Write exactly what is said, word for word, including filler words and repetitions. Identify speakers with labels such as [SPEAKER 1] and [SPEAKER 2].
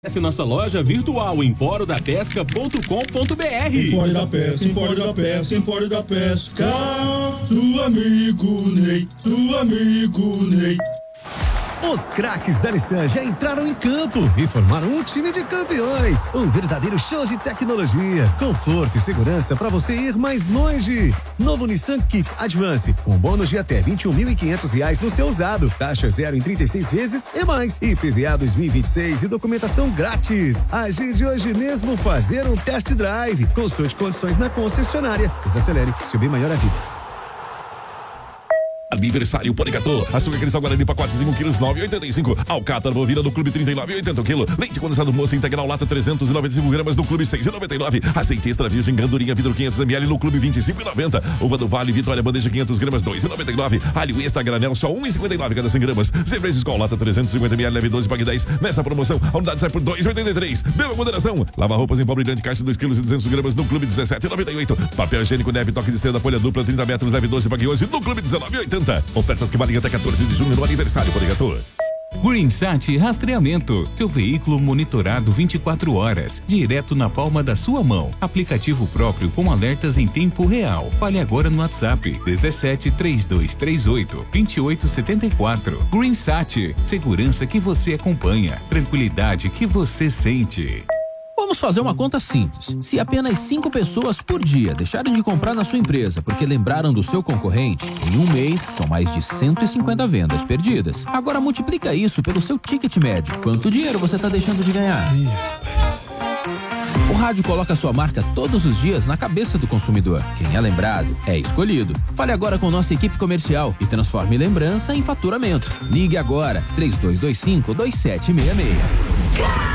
[SPEAKER 1] Acesse nossa loja virtual empório da pesca ponto com ponto br.
[SPEAKER 2] Empório da Pesca, Empório da Pesca, Empório da Pesca, do amigo Ney, do amigo Ney.
[SPEAKER 3] Os craques da Nissan já entraram em campo e formaram um time de campeões. Um verdadeiro show de tecnologia, conforto e segurança para você ir mais longe. Novo Nissan Kicks Advance, com bônus de até vinte e um mil e quinhentos reais no seu usado. Taxa zero em trinta e seis vezes e mais. I P V A dois mil e vinte e seis e documentação grátis. Agende hoje mesmo fazer um test drive. Consulte condições na concessionária. Desacelere, se o bem maior a vida.
[SPEAKER 4] Aniversário Poligatô. Açúcar cristal Guarani, pacote cinco quilos, nove reais e oitenta e cinco. Alcatra bovina do Clube trinta e nove reais e oitenta quilo. Leite condensado moça integral lata trezentos e noventa e cinco gramas do Clube seis reais e noventa e nove. Azeite extra virgem Gandurinha vidro quinhentos mililitros no Clube vinte e cinco reais e noventa. Uva do Vale Vitória bandeja quinhentos gramas, dois reais e noventa e nove. Alho extra granel só um real e cinquenta e nove cada cem gramas. Cerveja Skol lata trezentos e cinquenta mililitros, leve doze, pague dez. Nessa promoção, a unidade sai por dois reais e oitenta e três. Beba moderação. Lava roupas em pó brilhante, caixa dois quilos e duzentos gramas no Clube dezessete reais e noventa e oito. Papel higiênico neve toque de seda folha dupla trinta metros, leve doze, pague onze no Clube dezenove reais e oitenta. Ofertas que valem até quatorze de junho no aniversário Poligatô.
[SPEAKER 5] GreenSat Rastreamento. Seu veículo monitorado vinte e quatro horas, direto na palma da sua mão. Aplicativo próprio com alertas em tempo real. Fale agora no WhatsApp dezessete, trinta e dois, trinta e oito, vinte e oito setenta e quatro. GreenSat. Segurança que você acompanha. Tranquilidade que você sente.
[SPEAKER 6] Vamos fazer uma conta simples. Se apenas cinco pessoas por dia deixarem de comprar na sua empresa porque lembraram do seu concorrente, em um mês são mais de cento e cinquenta vendas perdidas. Agora multiplica isso pelo seu ticket médio. Quanto dinheiro você está deixando de ganhar? O rádio coloca sua marca todos os dias na cabeça do consumidor. Quem é lembrado é escolhido. Fale agora com nossa equipe comercial e transforme lembrança em faturamento. Ligue agora, três dois dois cinco, dois sete seis seis.